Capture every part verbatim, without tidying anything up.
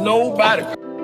nobody.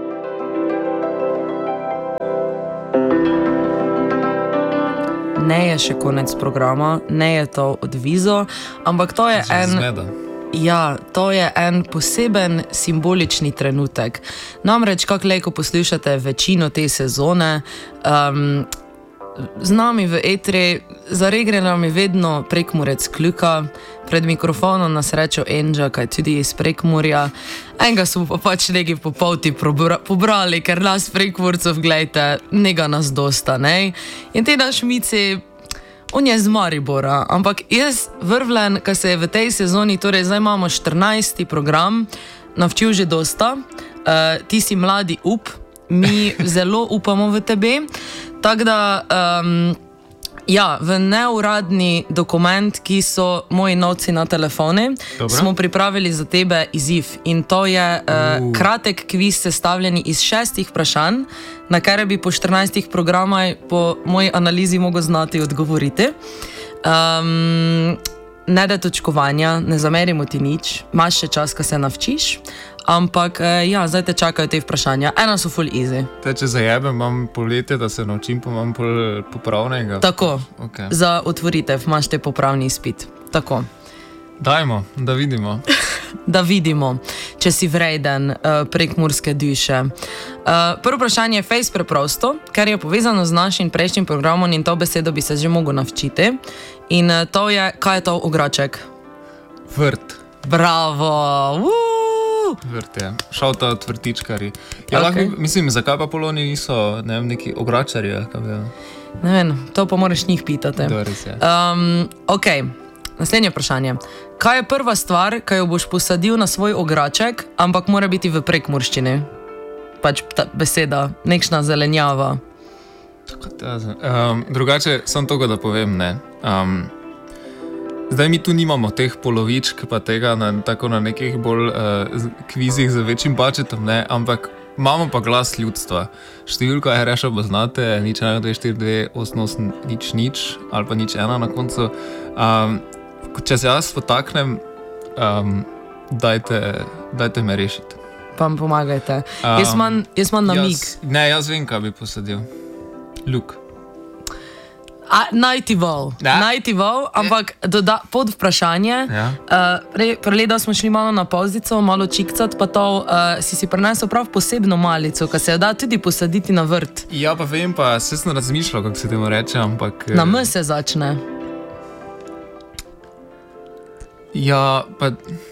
Ne je še konec programa, ne je to odvizo, ampak to je en... Zmeda. Ja, to je en poseben simbolični trenutek. Namreč, kako lejko poslušate večino te sezone, um, z nami v etri, zaregreno mi vedno Prekmurec Kljuka, pred mikrofonom nas rečo Enža, kaj tudi iz Prekmurja. Enega smo pa pač neki popolti pobrali, ker nas Prekmurcov, glejte, nega nas dosta, ne? In te naš Mici, on je z Maribora, ampak jaz vrvlen, ko se je v tej sezoni, torej zdaj imamo štirinajsti program, navčil že dosta, uh, ti si mladi up, mi zelo upamo v tebe. Tako da, um, ja, v neuradni dokument, ki so moji novci na telefone, Dobro. smo pripravili za tebe izziv. In to je uh, Uh. kratek kviz sestavljen iz šestih vprašanj, na kar bi po štirinajstih programah po moji analizi mogel znati odgovoriti. Um, ne da točkovanja, ne zamerimo ti nič, imaš še čas, ko se navčiš. Ampak, eh, ja, zdaj te čakajo te vprašanja. Ena so full easy. Te, če zajebem, imam poletje, da se naučim, pa imam pol popravnega. Tako, Okay. za otvoritev imaš te popravni izpit. Tako, Dajmo, da vidimo. da vidimo, če si vreden uh, prekmurske duše. Uh, prvo vprašanje je fejs preprosto, ker je povezano z našim prejšnjim programom in to besedo bi se že mogel navčiti. In uh, to je, kaj je to ograček? Vrt. Bravo! Uuu! Vrt je. Šalta od vrtičkari. Ja, Ok. lahko, mislim, zakaj pa poloni niso, ne vem, neki ogračarji, ali kaj bi. Ne vem, to pa moraš njih pitati. To res je. Um, ok, naslednje vprašanje. Kaj je prva stvar, ki jo boš posadil na svoj ograček, ampak mora biti v prekmurščini? Pač ta beseda, nekšna zelenjava. Um, drugače, samo to, da povem, ne. Um, zdaj mi tu nimamo teh polovičk, pa tega na, tako na nekih bolj uh, kvizih z večjim budžetom, ne, ampak imamo pa glas ljudstva. Številko je reša, bo znate, nič ena, dve, štiri, dve, osem, osem, nič, nič, ali pa nič ena na koncu. Um, če se jaz potaknem, um, dajte, dajte me rešiti. Pa mi pomagajte. Um, Jaz imam jaz imam namig. Jaz, ne, jaz vem, kaj bi posadil. Luk. A, najti vol, Ja. najti vol, ampak doda, pod vprašanje. Ja. Uh, Preleda smo šli malo na pauzico, malo čikcat, pa to uh, si si prinesel prav posebno malico, ki se jo da tudi posaditi na vrt. Ja, pa vem, pa se sem razmišljal, kako se temu reče, ampak... Na M se začne. Ja, pa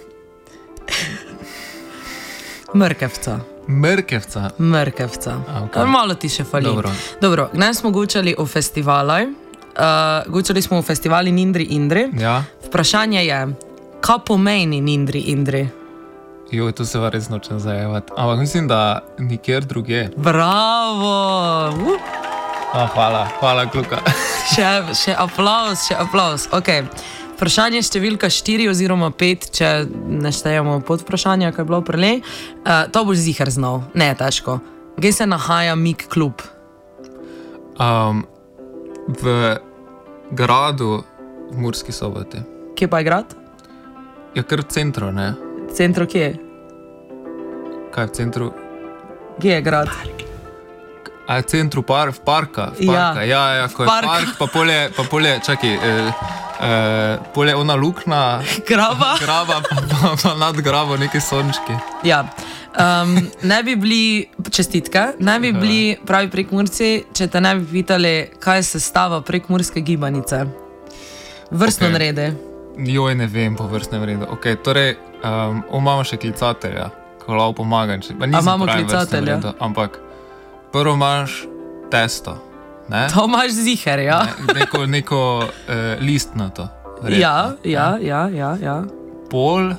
Mrkevca. mrkevca. Mrkevca. A, okej. Malo ti še fali. Dobro. Dobro, dnes smo gučali o festivalaj. Uh, gučali smo o festivali Nindri Indri. Ja, Vprašanje je, kaj pomeni Nindri Indri? joj, to se va res nočem zajevati. Ampak mislim, da nikjer drugje. Bravo! Uh, A, hvala, hvala, Kluka. še, še aplauz, še aplauz. Okay. Vprašanje številka štiri oziroma pet, če ne štejemo pod vprašanja, kaj je bilo prelej. Uh, to boš ziher znal, ne je težko. Kje se nahaja Mik klub? Um, v gradu v Murski Soboti. Kje pa je grad? Ja, kar v centru, ne? Centro kje? Kaj v centru? Kje je grad? A je v centru par, v parka? V parka. Ja, ja, ja, ko je Parka. park, pa polje, pa polje, čakaj, eh, eh, polje ona lukna, Grava? grava, pa, pa, pa nad gravo neke sončki. Ja. Um, ne bi bili, čestitke, ne bi bili pravi Prekmurci, če te ne bi pitali, kaj je sestava prekmurske gibanice. Vrstno Ok. naredi. Joj, ne vem po vrstnem redu. Ok, torej, um, imamo še klicatelja, ko lao pomagam. Če, pa nisem imamo pravi vrstnem klicatelja? redu, ampak prvo imaš testo, ne? To imaš ziher, ja? Ne, neko neko uh, listnato. verjetno, Ja, ne? ja, ja, ja, ja. Pol,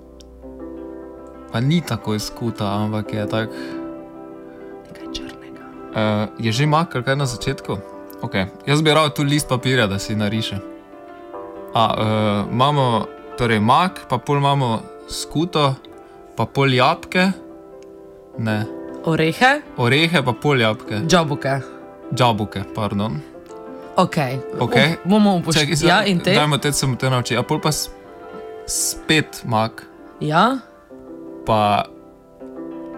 pa ni tako skuta, ampak je tak... Nekaj črnega. Uh, je že mak, ali kaj na začetku? Ok, jaz bi rad tu list papirja, da si nariše. A, uh, imamo torej mak, pa pol imamo skuto, pa pol jabke, ne, Orehe, orehe, pa pol jabke, džabuke. džabuke, pardon. Ok. Ok. Up, bomo upoštevali. Čakaj, Ja, in te? Dajmo te, se mu te nauči. A pol pa s, spet mak, Ja, pa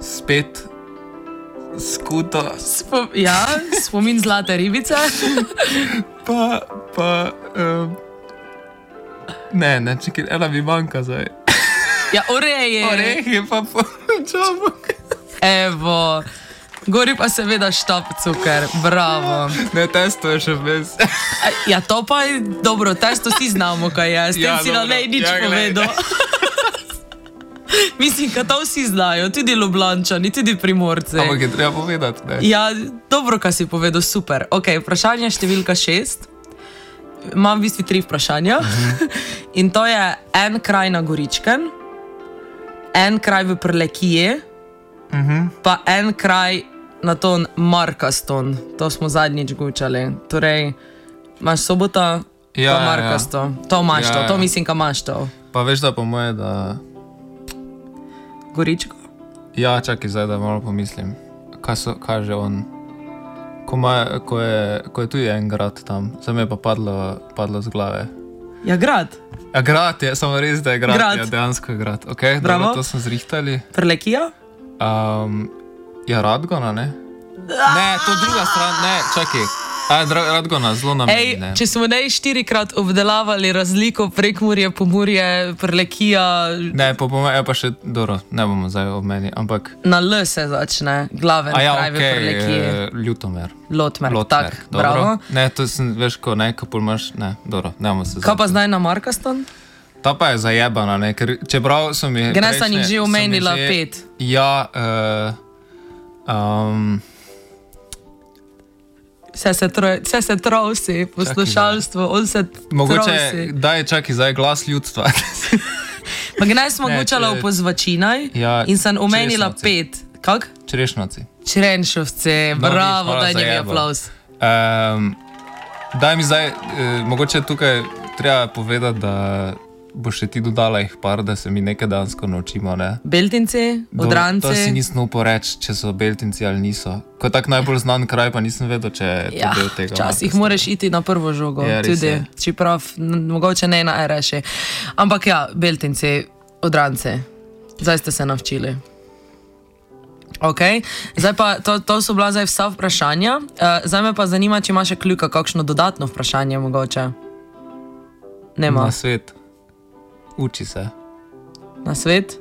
spet skuto. Spom, ja, spomin zlate ribice. Pa, pa, um, ne, ne, čekaj, ena mi manjka zdaj. Ja, oreje. Oreje pa počamo. Evo, gori pa seveda štop cuker, bravo. Ne, testo je še bez. Ja, to pa je dobro, testo si znamo, kaj je, s tem Ja, si na dobro. lej nič Ja, glej. povedal. Mislim, da to vsi znajo, tudi Ljubljančani, tudi Primorci. Ampak je treba povedati, ne? Ja, dobro, kaj si povedal, super. Ok, vprašanje številka šest. Imam v bistvu tri vprašanja. In to je en kraj na Goričkem, en kraj v Prlekiji, pa en kraj na ton Markaston. To smo zadnjič gučali. Torej, imaš Sobota, Ja, pa ja, Markasto. To imaš Ja, to, ja. to mislim, ka imaš to. Pa veš, da po moje, da... Goričko? Ja, čakaj zdaj, da malo pomislim. Kaj so, kaj že on... Ko, ma, ko, je, ko je tudi en grad tam, zdaj mi je pa padlo, padlo z glave. Ja, grad. Ja, grad je, samo res, da je grad. Grad. Ja, dejansko je grad. Ok, Bravo. dobro, to smo zrihtali. Prlekija? Um, ja, Radgona, ne? Ne, to druga stran, ne, čakaj. A, dra- Radgona, zelo nam Ej, ne. če smo ne štirikrat obdelavali razliko Prekmurje, Pomurje, Prlekija, Ne, po moje je pa še, dobro, ne bomo zdaj obmeni, ampak... na L se začne, glaven A ja, kraj v ok, Prlekiji. eh, Ljutomer. Lotmer, Lotmer, tak, dobro. bravo. Ne, to sem, veš, ko ne, ko pol imaš, ne, dobro, ne bomo se Kaj pa zdaj na Markaston? Ta pa je zajebana, ne, ker čeprav so mi... Gnesa prejšnje- jih že so mi omenila že- pet. Ja, uh, um, Vse se, troj, vse se trosi, poslušalstvo, on se mogoče, trosi. daj, čakaj, zdaj glas ljudstva. Pa gnaj smo Ne, gučala če- v pozvačinaj Ja, in sem omenila Čresnovci. pet. Kak? Črešnjaci. Črenšovci, No, bravo, vidiš, daj hvala njim za jebo. aplauz. Um, daj mi zdaj, uh, mogoče tukaj treba povedati, da boš še ti dodala jih par, da se mi nekaj dansko naučimo, ne? Beltinci, Do- To si Odranci. nisem upal reči, če so Beltinci ali niso. Ko je tak najbolj znan kraj, pa nisem vedel, če je to Ja, del tega. včasih moraš iti na prvo žogo, Ja, res tudi, je. čeprav n- mogoče ne na Ereši. Ampak ja, Beltinci, Odranci, zdaj ste se navčili. Okay. Zdaj pa, to, to so bila zdaj vsa vprašanja. Uh, zdaj me pa zanima, če imaš še kljuka kakšno dodatno vprašanje mogoče. Nema. Na svet. Uči se. Na svet?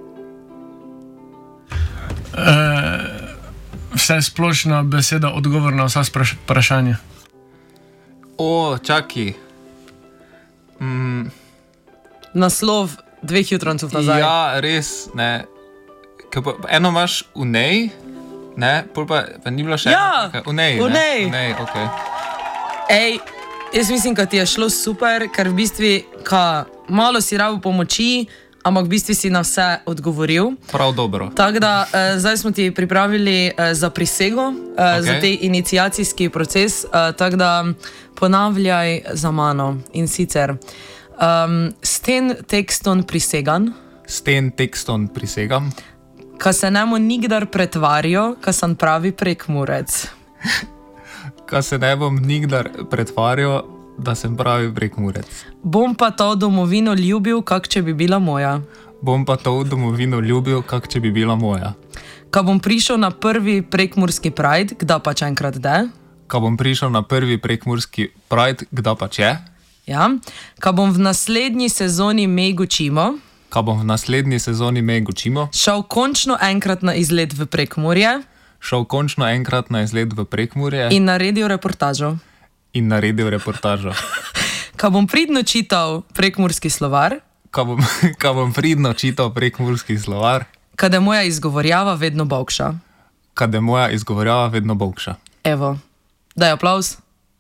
Vse splošna beseda, odgovor na vsa spraš- vprašanja. O, čaki. Mm, Naslov dveh jutroncov nazaj. ja, res, ne. Ke Pa, eno imaš v nej, ne, pol pa, pa ni bilo še Ja, eno taka- v nej. v ne? nej. V nej, ok. Ej, jaz mislim, da ti je šlo super, ker v bistvu, ka, malo si rabo pomoči, ampak v bistvu si na vse odgovoril. Prav dobro. Tako da eh, zdaj smo ti pripravili eh, za prisego, eh, Ok. za te iniciacijski proces, eh, tako da ponavljaj za mano. In sicer, um, s tem tekstom prisegam, S tem tekstom prisegam, ka se nemo nikdar pretvarijo, ka sem pravi Prekmurec. ka se ne bom nikdar pretvarjal, da sem pravi Prekmurec. Bom pa to domovino ljubil, kak če bi bila moja. Bom pa to domovino ljubil, kak če bi bila moja. Ko bom prišel na prvi prekmurski Pride, kdaj pač enkrat de, Ko bom prišel na prvi prekmurski Pride, kdaj pa če? ja? Ko bom v naslednji sezoni Megučimo Ko bom v naslednji sezoni me gučimo, šel končno enkrat na izlet v Prekmurje šel končno enkrat na izlet v Prekmurje in, in naredil reportažo. in naredil reportažo. Ko bom pridno čital prekmurski slovar, Ko bom, ko bom pridno čital prekmurski slovar, kada je moja izgovorjava vedno bokša. kad je moja izgovorjava vedno bokša. Evo, daj aplauz.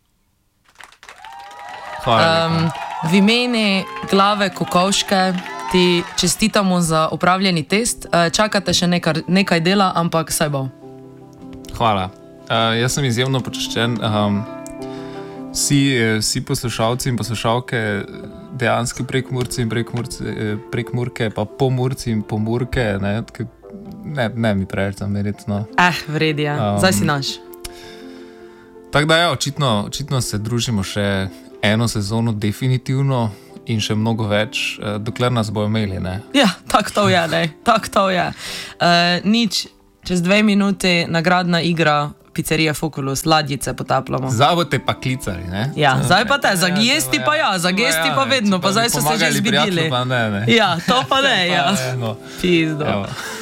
Hvala. Um, Um, v imeni glave Kokovške ti čestitamo za upravljeni test. Uh, čakate še nekaj, nekaj dela, ampak saj bo. Hvala. Uh, jaz sem izjemno počaščen. Um, vsi, eh, vsi poslušalci in poslušalke, dejansko prekmurci in prekmurci, eh, prekmurke, pa pomurci in pomurke, ne, tk- ne, ne mi preveč zameriti. No. Eh, vredi je, Um, zdaj si naš. Tako da, ja, očitno, očitno se družimo še eno sezono, definitivno. in še mnogo več, uh, dokler nas bo imeli. Ne? Ja, tako to je, ne, tako to je. Uh, nič, čez dve minuti nagradna igra, pizzerija Foculus, ladjice potapljamo. Zdaj boste pa klicali, ne? Ja, zdaj pa te, za gesti pa ja, za gesti pa vedno, pa zdaj so se že zbedili. Pa ne, ne. Ja, to pa ne, ja. No. Pizdo. Evo.